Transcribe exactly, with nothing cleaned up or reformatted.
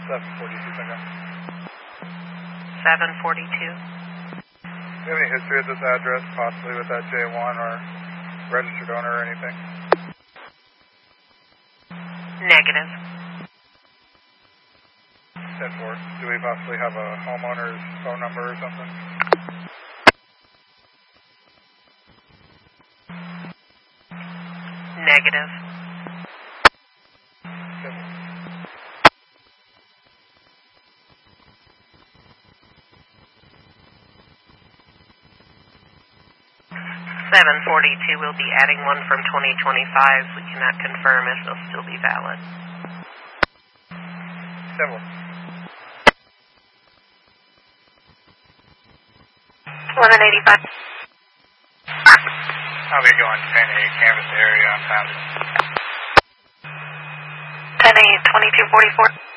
seven forty-two, Bingo. seven forty-two. Do you have any history of this address, possibly with that J one or registered owner or anything? Negative. ten four. Do we possibly have a homeowner's phone number or something? Negative. seven forty-two will be adding one from twenty twenty-five. We cannot confirm if they'll still be valid. Civil. eleven eighty-five. I'll be going ten A canvas area unfounded. ten A twenty-two forty-four.